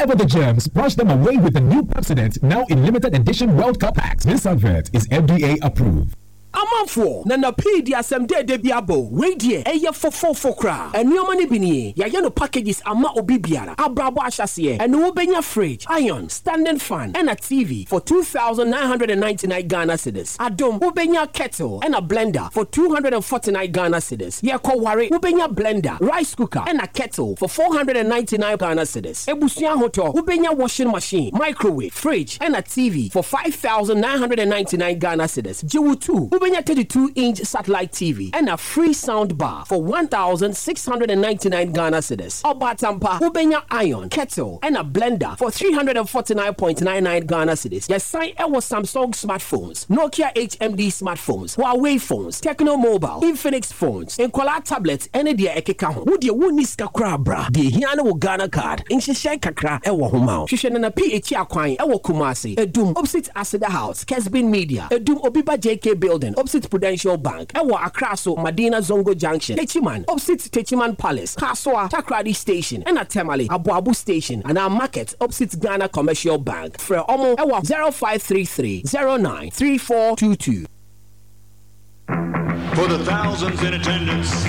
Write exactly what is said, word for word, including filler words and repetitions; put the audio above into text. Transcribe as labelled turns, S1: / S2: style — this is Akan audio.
S1: Whatever the germs, brush them away with the new Pepsodent, now in limited edition World Cup packs. This advert is F D A approved.
S2: Amanfo na na P D asem de de biabo we die eye fofo fokra enioma ne binie ya ye no packages ama obi biara abrabo ahyase ene wo benya fridge iron standing fan and a T V for two thousand nine hundred ninety-nine Ghana cedis adom wo benya kettle and a blender for two hundred forty-nine Ghana cedis ye ko ware wo benya blender rice cooker and a kettle for four hundred ninety-nine Ghana cedis ebusuan hoto wo benya washing machine microwave fridge and a T V for five thousand nine hundred ninety-nine Ghana cedis jiwu two Ubenya thirty-two inch satellite T V and a free sound bar for one thousand six hundred ninety-nine Ghana cedis. Obatampa, Ubenya iron, kettle, and a blender for three hundred forty-nine point nine nine Ghana cedis. Yes, sign Ewa Samsung smartphones, Nokia H M D smartphones, Huawei phones, Techno Mobile, Infinix phones, and Kola tablets, and a dear Ekeka. Would you win this kakra bra? The Hiano Ghana card, in Shishan Kakra, Ewa Humao. Shishan and a P H Aquine, Ewa Kumasi, a Doom, opposite Asada House, Kesbin Media, a Doom Obiba J K Building. Opposite Prudential Bank, Ewa Akraso, Madina Zongo Junction, Techiman, opposite Techiman Palace, Kaswa, Takradi Station, and Atemale, Abu Abu Station, and our market opposite Ghana Commercial Bank. For Omo, Ewa zero five three three zero nine three four two two.
S3: For the thousands in attendance